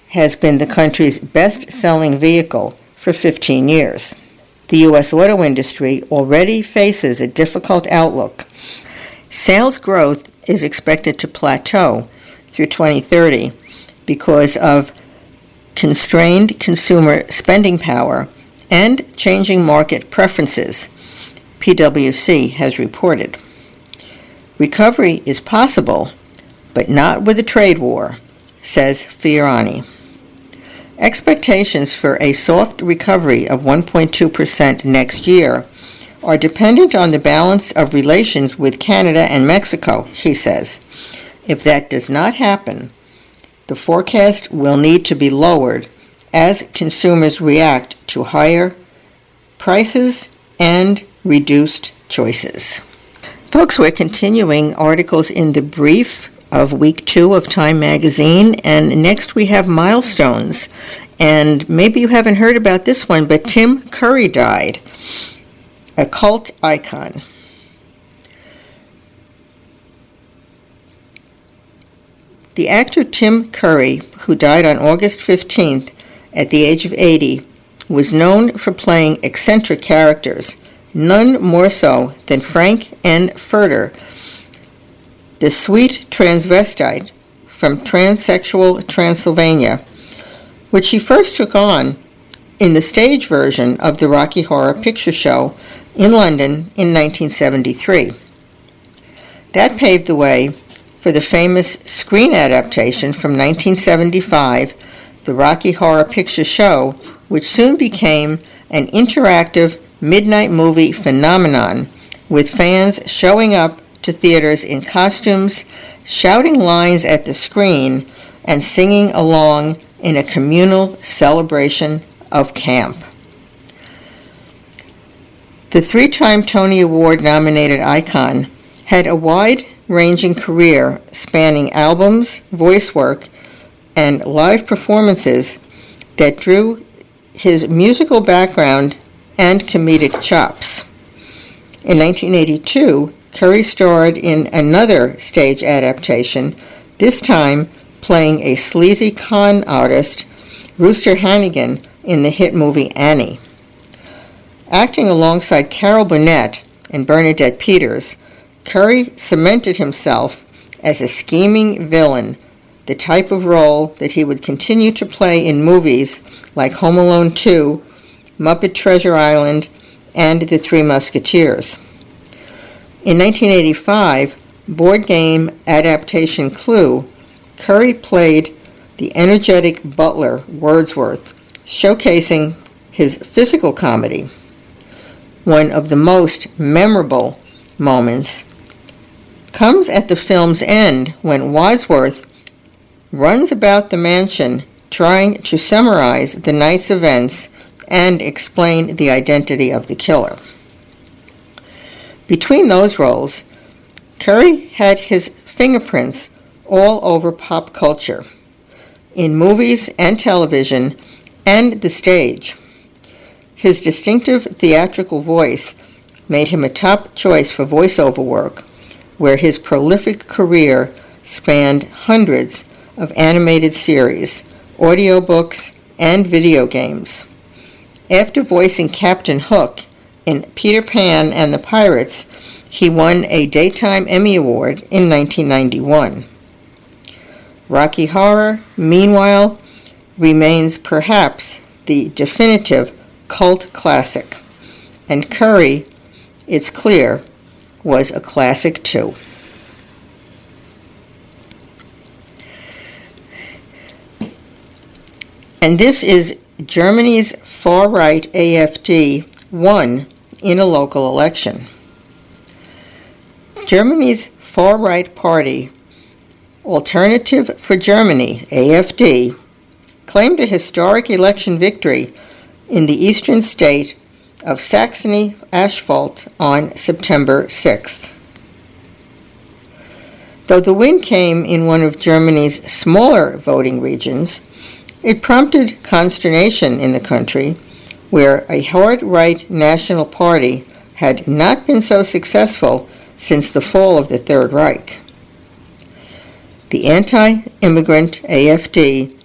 has been the country's best-selling vehicle for 15 years. The U.S. auto industry already faces a difficult outlook. Sales growth is expected to plateau through 2030 because of constrained consumer spending power and changing market preferences, PwC has reported. Recovery is possible, but not with a trade war, says Fiorani. Expectations for a soft recovery of 1.2% next year are dependent on the balance of relations with Canada and Mexico, he says. If that does not happen, the forecast will need to be lowered as consumers react to higher prices and reduced choices. Folks, we're continuing articles in the brief of week 2 of Time magazine, and next we have milestones. And maybe you haven't heard about this one, but Tim Curry died, a cult icon. The actor Tim Curry, who died on August 15th at the age of 80, was known for playing eccentric characters, none more so than Frank N. Furter, the sweet transvestite from transsexual Transylvania, which he first took on in the stage version of the Rocky Horror Picture Show in London in 1973. That paved the way for the famous screen adaptation from 1975, the Rocky Horror Picture Show, which soon became an interactive midnight movie phenomenon, with fans showing up to theaters in costumes, shouting lines at the screen, and singing along in a communal celebration of camp. The 3-time Tony Award-nominated icon had a wide-ranging career spanning albums, voice work, and live performances that drew his musical background and comedic chops. In 1982, Curry starred in another stage adaptation, this time playing a sleazy con artist, Rooster Hannigan, in the hit movie Annie. Acting alongside Carol Burnett and Bernadette Peters, Curry cemented himself as a scheming villain, the type of role that he would continue to play in movies like Home Alone 2, Muppet Treasure Island, and The Three Musketeers. In 1985, board game adaptation Clue, Curry played the energetic butler Wordsworth, showcasing his physical comedy. One of the most memorable moments comes at the film's end when Wadsworth runs about the mansion trying to summarize the night's events and explain the identity of the killer. Between those roles, Curry had his fingerprints all over pop culture, in movies and television and the stage. His distinctive theatrical voice made him a top choice for voiceover work, where his prolific career spanned hundreds of animated series, audiobooks, and video games. After voicing Captain Hook in Peter Pan and the Pirates, he won a Daytime Emmy Award in 1991. Rocky Horror, meanwhile, remains perhaps the definitive cult classic, and Curry, it's clear, was a classic too. And this is Germany's far-right AfD won in a local election. Germany's far-right party, Alternative for Germany, AfD, claimed a historic election victory in the eastern state of Saxony-Anhalt on September 6th. Though the win came in one of Germany's smaller voting regions, it prompted consternation in the country, where a hard-right national party had not been so successful since the fall of the Third Reich. The anti-immigrant AfD